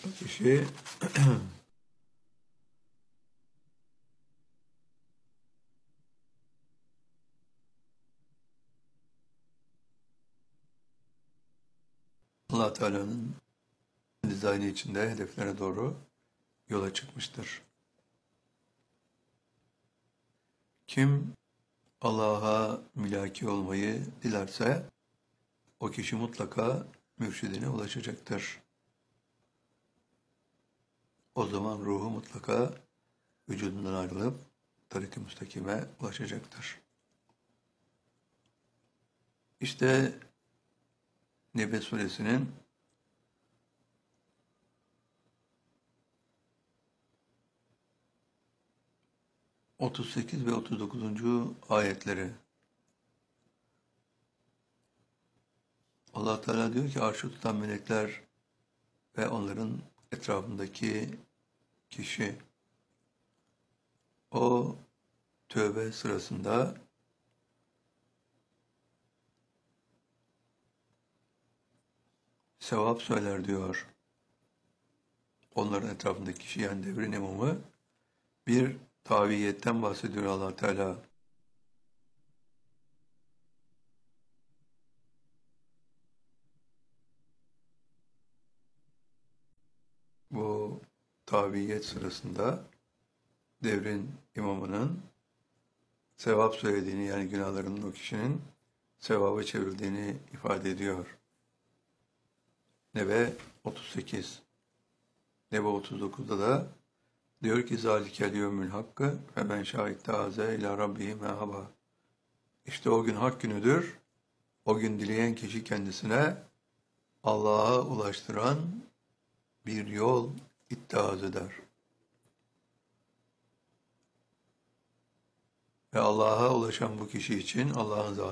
Kişi Allah Teala'nın dizaynı içinde hedeflerine doğru yola çıkmıştır. Kim Allah'a mülaki olmayı dilerse o kişi mutlaka mürşidine ulaşacaktır. O zaman ruhu mutlaka vücudundan ayrılıp tarik-i müstakime ulaşacaktır. İşte Nebe suresinin 38 ve 39. ayetleri. Allah Teala diyor ki arşı tutan melekler ve onların etrafındaki kişi o tövbe sırasında sevap söyler diyor. Onların etrafındaki kişi yani devrin imamı bir taviyetten bahsediyor Allah Teala. Bu taviyet sırasında devrin imamının sevap söylediğini yani günahlarının o kişinin sevaba çevrildiğini ifade ediyor. Nebe 38. Nebe 39'da da diyor ki zalikel yevmül hakkı ve ben şahit taze ila rabbihi merhaba. İşte o gün hak günüdür. O gün dileyen kişi kendisine Allah'a ulaştıran bir yol iddia eder. Ve Allah'a ulaşan bu kişi için Allah'ın